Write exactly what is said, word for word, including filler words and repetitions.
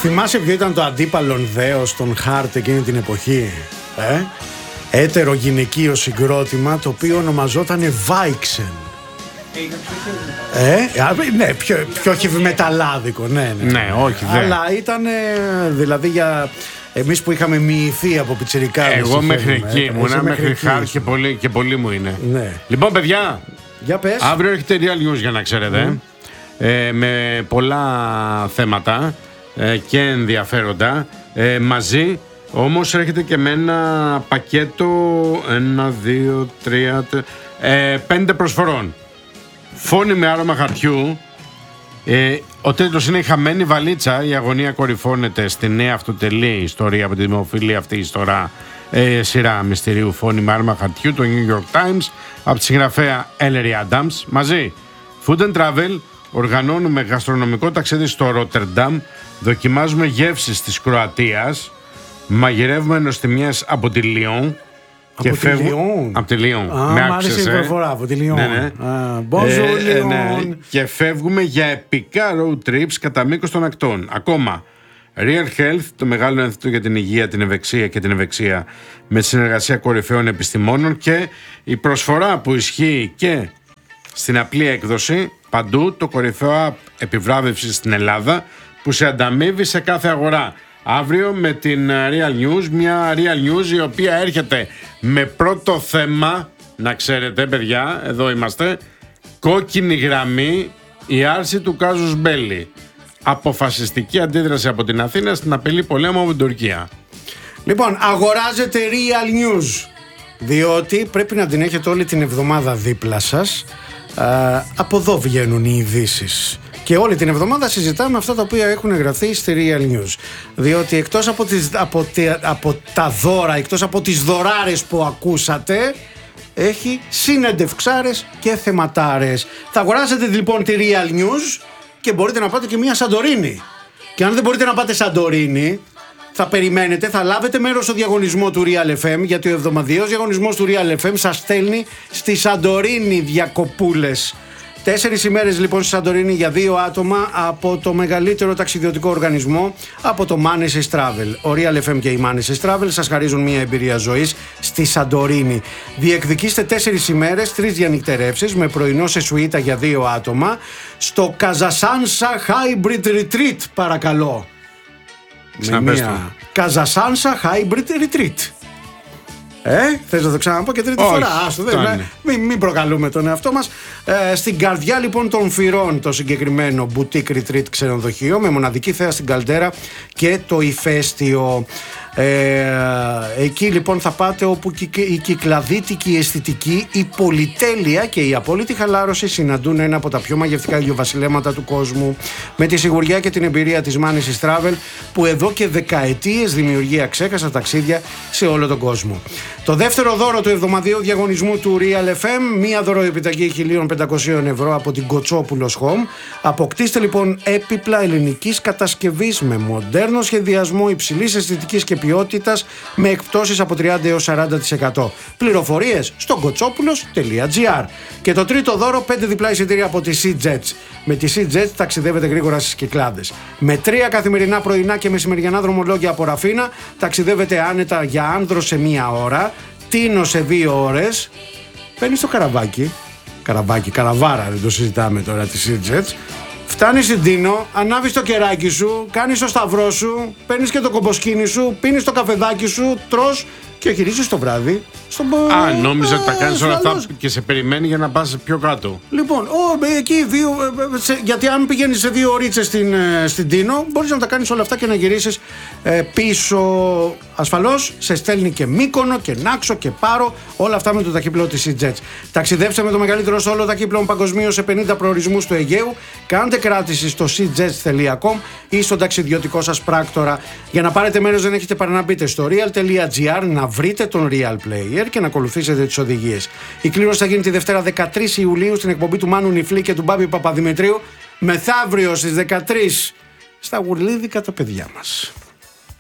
Θυμάσαι ποιο ήταν το αντίπαλον δέος στον Χάρτ εκείνη την εποχή? Ε? Έτερο γυναικείο συγκρότημα το οποίο ονομαζόταν Βάιξεν. Ε, ναι, πιο, πιο χιβιμεταλλάδικο, ναι, ναι. Ναι, όχι, δε. Αλλά ήταν δηλαδή για εμείς που είχαμε μοιηθεί από πιτσιρικάδες. Εγώ μέχρι εκεί ήμουνα, μέχρι Χάρ και πολύ, και πολύ μου είναι. Ναι. Λοιπόν, παιδιά, για πες. Αύριο έρχεται Real News, για να ξέρετε. Mm. Ε, με πολλά θέματα ε, και ενδιαφέροντα ε, μαζί. Όμως έρχεται και με ένα πακέτο ένα, δύο, τρία, ε, πέντε προσφορών. Φόνη με άρωμα χαρτιού. Ε, ο τίτλος είναι «Η χαμένη βαλίτσα». Η αγωνία κορυφώνεται στη νέα αυτοτελή ιστορία από τη δημοφιλή αυτή ιστορά, ε, σειρά μυστηρίου «Φόνη με άρωμα χαρτιού» το New York Times από τη συγγραφέα Ellery Adams. Μαζί Food and Travel. Οργανώνουμε γαστρονομικό ταξίδι στο Ρότερνταμ. Δοκιμάζουμε γεύσεις της Κροατίας. Μαγειρεύουμε νοστιμιές από τη Λιόν. Από τη Λιόν. Από τη Λιόν. Με άρεσε η προφορά, από τη Λιόν. Ναι, ναι. Bonjour, ε, ε, Lyon. ναι. Και φεύγουμε για επικά road trips κατά μήκος των ακτών. Ακόμα, Real Health, το μεγάλο ένθετο για την υγεία, την ευεξία και την ευεξία με συνεργασία κορυφαίων επιστημόνων, και η προσφορά που ισχύει και στην απλή έκδοση παντού, το κορυφαίο app επιβράβευσης στην Ελλάδα που σε ανταμείβει σε κάθε αγορά. Αύριο με την Real News, μια Real News η οποία έρχεται με πρώτο θέμα, να ξέρετε παιδιά, εδώ είμαστε, κόκκινη γραμμή, η άρση του κάζους μπέλι. Αποφασιστική αντίδραση από την Αθήνα στην απειλή πολέμου από την Τουρκία. Λοιπόν, αγοράζετε Real News, διότι πρέπει να την έχετε όλη την εβδομάδα δίπλα σας. Α, από εδώ βγαίνουν οι ειδήσεις. Και όλη την εβδομάδα συζητάμε αυτά τα οποία έχουν γραφτεί στη Real News. Διότι εκτός από, τις, από, τε, από τα δώρα, εκτός από τις δωράρες που ακούσατε, έχει συνεντευξάρες και θεματάρες. Θα αγοράσετε λοιπόν τη Real News και μπορείτε να πάτε και μια Σαντορίνη. Και αν δεν μπορείτε να πάτε Σαντορίνη, θα περιμένετε, θα λάβετε μέρος στο διαγωνισμό του Real εφ εμ, γιατί ο εβδομαδιαίος διαγωνισμός του Real εφ εμ σας στέλνει στη Σαντορίνη διακοπούλες. Τέσσερις ημέρες λοιπόν στη Σαντορίνη για δύο άτομα από το μεγαλύτερο ταξιδιωτικό οργανισμό, από το Manesis Travel. Ο Real εφ εμ και η Manesis Travel σας χαρίζουν μια εμπειρία ζωής στη Σαντορίνη. Διεκδικήστε τέσσερις ημέρες, τρεις διανυκτερεύσεις με πρωινό σε σουίτα για δύο άτομα στο Καζασάνσα Hybrid Retreat, παρακαλώ. Με μια Καζασάνσα Hybrid Retreat. Ε, θες να το ξαναπώ και τρίτη Όχι, φορά. Άστο, δεν, μην, μην προκαλούμε τον εαυτό μας. Ε, στην καρδιά λοιπόν των Φυρών το συγκεκριμένο boutique retreat ξενοδοχείο με μοναδική θέα στην Καλτέρα και το ηφαίστειο. Ε, εκεί λοιπόν θα πάτε όπου η κυκλαδίτικη αισθητική, η πολυτέλεια και η απόλυτη χαλάρωση συναντούν ένα από τα πιο μαγευτικά ηλιοβασιλέματα του κόσμου, με τη σιγουριά και την εμπειρία της Manesis Travel που εδώ και δεκαετίες δημιουργεί αξέχαστα ταξίδια σε όλο τον κόσμο. Το δεύτερο δώρο του εβδομαδιαίου διαγωνισμού του Real εφ εμ, μία δωροεπιταγή χίλια πεντακόσια ευρώ από την Κοτσόπουλος Home. Αποκτήστε λοιπόν έπιπλα ελληνικής κατασκευής με μοντέρνο σχεδιασμό, υψηλής αισθητικής και ποιότητας, με εκπτώσεις από τριάντα έως σαράντα τοις εκατό. Πληροφορίες στο κοτσόπουλος τελεία τζι άρ. Και το τρίτο δώρο, πέντε διπλά εισιτήρια από τη SeaJets. Με τη SeaJets ταξιδεύετε γρήγορα στις Κυκλάδες. Με τρία καθημερινά πρωινά και μεσημεριανά δρομολόγια από Ραφίνα ταξιδεύετε άνετα για Άνδρο σε μία ώρα, Τίνο σε δύο ώρες. Παίρνεις το καραβάκι, καραβάκι, καραβάρα, δεν το συζητάμε τώρα, τη SeaJets. Φτάνεις στην Τίνο, ανάβεις το κεράκι σου, κάνεις το σταυρό σου, παίρνεις και το κομποσκίνι σου, πίνεις το καφεδάκι σου, τρως και γυρίζεις το βράδυ στον Α, νόμιζα ότι τα κάνεις όλα αυτά και σε περιμένει για να πας πιο κάτω. Λοιπόν, ο, εκεί δύο, σε, γιατί αν πηγαίνεις σε δύο ωρίτσες στην, στην Τίνο, μπορείς να τα κάνεις όλα αυτά και να γυρίσεις ε, πίσω. Ασφαλώς σε στέλνει και Μύκονο και Νάξο και Πάρο, όλα αυτά με το ταχύπλο της SeaJets. Ταξιδέψτε με το μεγαλύτερο στόλο ταχύπλων παγκοσμίως σε πενήντα προορισμούς του Αιγαίου. Κάντε κράτηση στο seajets τελεία com ή στον ταξιδιωτικό σας πράκτορα. Για να πάρετε μέρος δεν έχετε παρά να μπείτε στο real τελεία τζι άρ, να βρείτε τον Real Player και να ακολουθήσετε τις οδηγίες. Η κλήρωση θα γίνει τη Δευτέρα δεκατρείς Ιουλίου στην εκπομπή του Μάνου Νιφλή και του Μπάμπη Παπαδημητρίου. Μεθαύριο στις δεκατρείς στα γουρλίδικα τα παιδιά μας.